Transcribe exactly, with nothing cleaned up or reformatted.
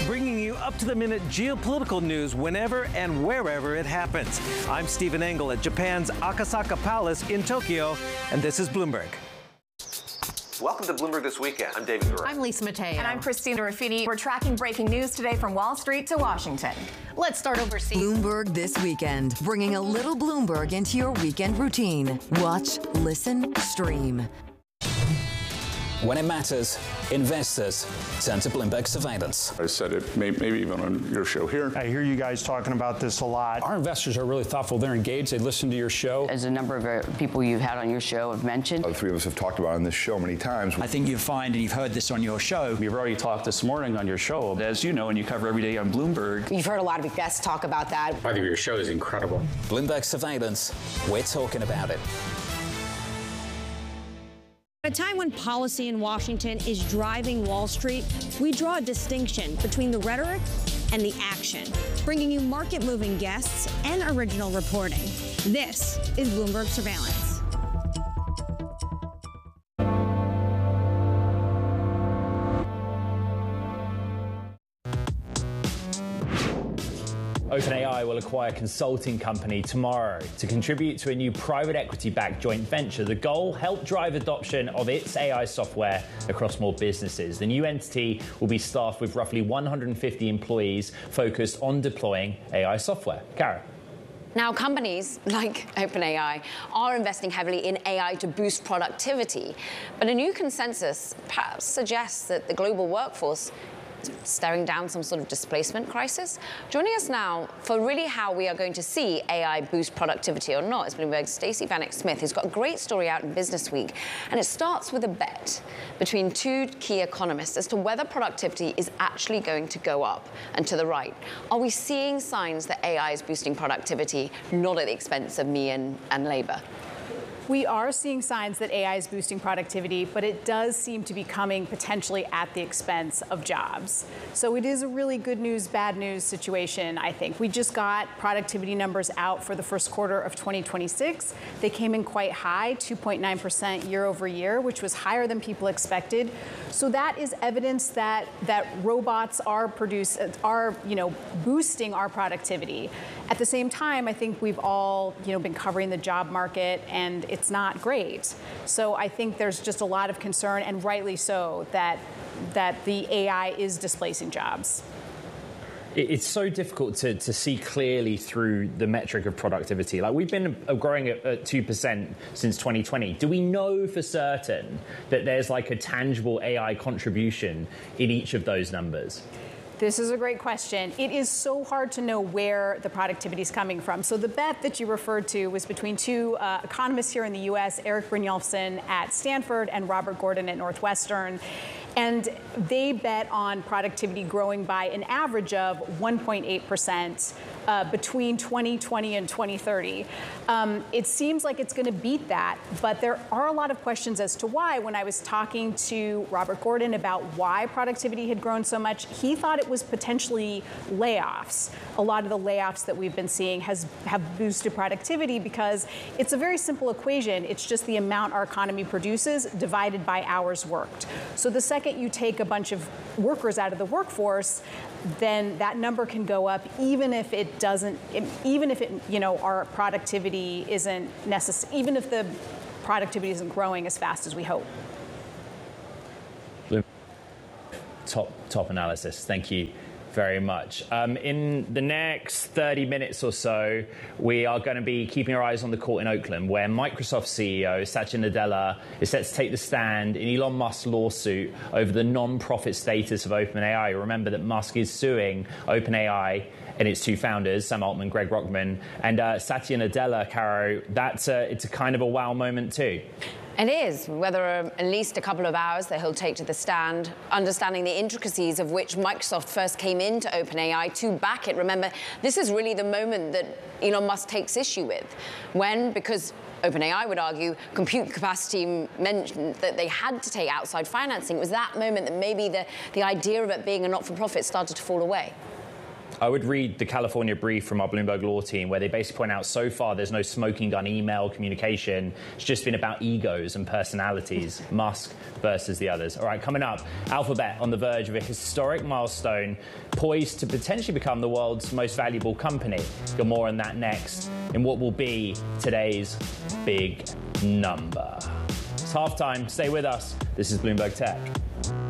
bringing you up-to-the-minute geopolitical news whenever and wherever it happens. I'm Stephen Engel at Japan's Akasaka Palace in Tokyo, and this is Bloomberg. Welcome to Bloomberg This Weekend. I'm David Gura. I'm Lisa Mateo. And I'm Christina Ruffini. We're tracking breaking news today from Wall Street to Washington. Let's start overseas. Bloomberg This Weekend, bringing a little Bloomberg into your weekend routine. Watch, listen, stream. When it matters, investors turn to Bloomberg Surveillance. I said it may, maybe even on your show here. I hear you guys talking about this a lot. Our investors are really thoughtful. They're engaged. They listen to your show. As a number of uh, people you've had on your show have mentioned. The three of us have talked about it on this show many times. I think you find, and you've heard this on your show. We've already talked this morning on your show. As you know, and you cover every day on Bloomberg. You've heard a lot of guests talk about that. I think your show is incredible. Bloomberg Surveillance, we're talking about it. At a time when policy in Washington is driving Wall Street, we draw a distinction between the rhetoric and the action, bringing you market-moving guests and original reporting. This is Bloomberg Surveillance. OpenAI will acquire a consulting company tomorrow to contribute to a new private equity-backed joint venture. The goal, help drive adoption of its A I software across more businesses. The new entity will be staffed with roughly one hundred fifty employees focused on deploying A I software. Kara. Now, companies like OpenAI are investing heavily in A I to boost productivity. But a new consensus perhaps suggests that the global workforce staring down some sort of displacement crisis. Joining us now for really how we are going to see A I boost productivity or not is Bloomberg's Stacey Vanek Smith, who's got a great story out in Business Week. And it starts with a bet between two key economists as to whether productivity is actually going to go up and to the right. Are we seeing signs that A I is boosting productivity, not at the expense of me and, and labor? We are seeing signs that A I is boosting productivity, but it does seem to be coming potentially at the expense of jobs. So it is a really good news, bad news situation, I think. We just got productivity numbers out for the first quarter of twenty twenty-six. They came in quite high, two point nine percent year over year, which was higher than people expected. So that is evidence that that robots are produce are you know boosting our productivity. At the same time, I think we've all you know been covering the job market, and it's not great. So I think there's just a lot of concern, and rightly so, that that the A I is displacing jobs. It's so difficult to, to see clearly through the metric of productivity. Like, we've been growing at, at two percent since twenty twenty. Do we know for certain that there's like a tangible A I contribution in each of those numbers? This is a great question. It is so hard to know where the productivity is coming from. So the bet that you referred to was between two uh, economists here in the U S, Eric Brynjolfsson at Stanford and Robert Gordon at Northwestern. And they bet on productivity growing by an average of one point eight percent uh, between twenty twenty and twenty thirty. Um, it seems like it's going to beat that, but there are a lot of questions as to why. When I was talking to Robert Gordon about why productivity had grown so much, he thought it was potentially layoffs. A lot of the layoffs that we've been seeing has have boosted productivity because it's a very simple equation. It's just the amount our economy produces divided by hours worked. So the second you take a bunch of workers out of the workforce, then that number can go up, even if it doesn't, even if it, you know, our productivity isn't necessary, even if the productivity isn't growing as fast as we hope. Top, top analysis. Thank you very much. Um, in the next thirty minutes or so, we are going to be keeping our eyes on the court in Oakland, where Microsoft C E O Satya Nadella is set to take the stand in Elon Musk's lawsuit over the non-profit status of OpenAI. Remember that Musk is suing OpenAI and its two founders, Sam Altman, Greg Brockman, and uh, Satya Nadella. Caro, that's a, it's a kind of a wow moment too. It is, whether uh, at least a couple of hours that he'll take to the stand, understanding the intricacies of which Microsoft first came into OpenAI to back it. Remember, this is really the moment that Elon Musk takes issue with. When, because OpenAI would argue, compute capacity meant that they had to take outside financing. It was that moment that maybe the, the idea of it being a not-for-profit started to fall away. I would read the California brief from our Bloomberg law team, where they basically point out so far there's no smoking gun email communication. It's just been about egos and personalities, Musk versus the others. All right, coming up, Alphabet on the verge of a historic milestone, poised to potentially become the world's most valuable company. Got more on that next in what will be today's big number. It's halftime. Stay with us. This is Bloomberg Tech.